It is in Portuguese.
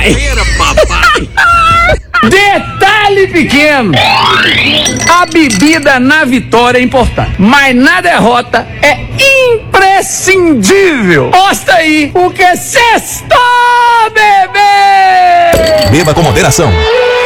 Detalhe pequeno: a bebida na vitória é importante, mas na derrota é imprescindível. Posta aí, porque sextou, bebê! Beba com moderação.